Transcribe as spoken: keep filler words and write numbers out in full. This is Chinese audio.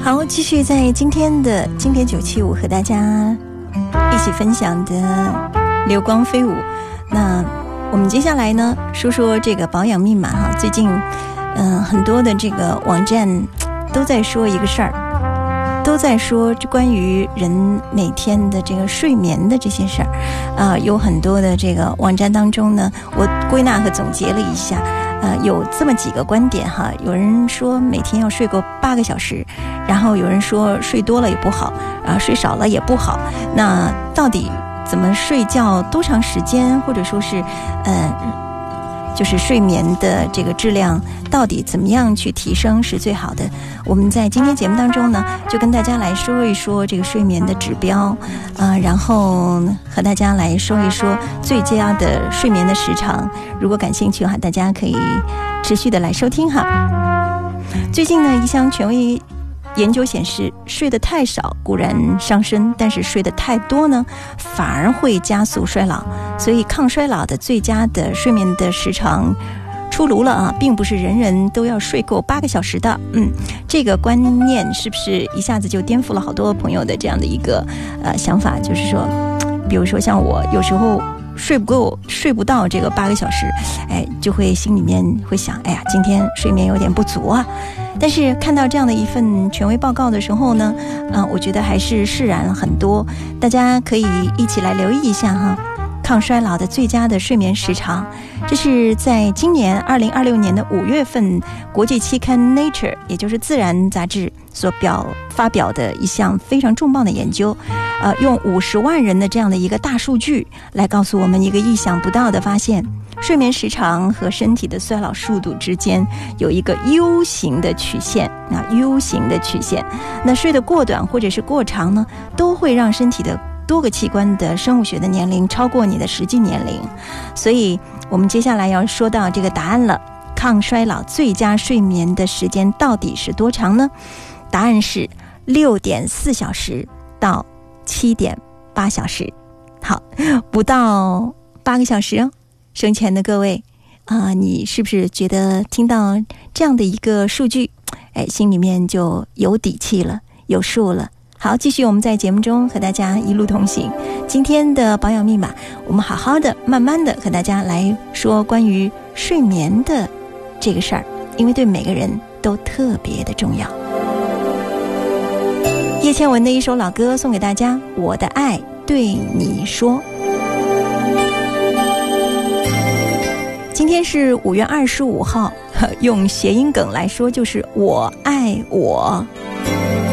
好，继续在今天的经典九七五和大家一起分享的流光飞舞。那我们接下来呢，说说这个保养密码哈。最近，嗯、呃，很多的这个网站都在说一个事儿，都在说关于人每天的这个睡眠的这些事儿。啊、呃，有很多的这个网站当中呢，我归纳和总结了一下。呃，有这么几个观点哈，有人说每天要睡够八个小时，然后有人说睡多了也不好，啊，睡少了也不好。那到底怎么睡觉，多长时间，或者说是，呃，就是睡眠的这个质量，到底怎么样去提升是最好的？我们在今天节目当中呢，就跟大家来说一说这个睡眠的指标，啊、呃，然后和大家来说一说最佳的睡眠的时长。如果感兴趣的话，大家可以持续的来收听哈。最近呢，一项权威研究显示，睡得太少固然伤身，但是睡得太多呢，反而会加速衰老。所以抗衰老的最佳的睡眠的时长出炉了啊，并不是人人都要睡够八个小时的。嗯，这个观念是不是一下子就颠覆了好多朋友的这样的一个呃想法？就是说，比如说像我有时候睡不够，睡不到这个八个小时，哎，就会心里面会想，哎呀，今天睡眠有点不足啊。但是看到这样的一份权威报告的时候呢，嗯、呃，我觉得还是释然了很多。大家可以一起来留意一下哈。抗衰老的最佳的睡眠时长，这是在今年二零二六年的五月份国际期刊 Nature， 也就是自然杂志所表发表的一项非常重磅的研究，呃，用五十万人的这样的一个大数据来告诉我们一个意想不到的发现：睡眠时长和身体的衰老速度之间有一个 U 型的曲线啊 ，U 型的曲线。那睡得过短或者是过长呢，都会让身体的多个器官的生物学的年龄超过你的实际年龄。所以我们接下来要说到这个答案了，抗衰老最佳睡眠的时间到底是多长呢？答案是六点四小时到七点八小时。好，不到八个小时哦。生前的各位啊、呃，你是不是觉得听到这样的一个数据，哎，心里面就有底气了，有数了？好，继续我们在节目中和大家一路同行。今天的保养密码，我们好好的慢慢的和大家来说关于睡眠的这个事儿，因为对每个人都特别的重要。叶倩文的一首老歌送给大家，我的爱对你说。今天是五月二十五号，用谐音梗来说就是我爱我。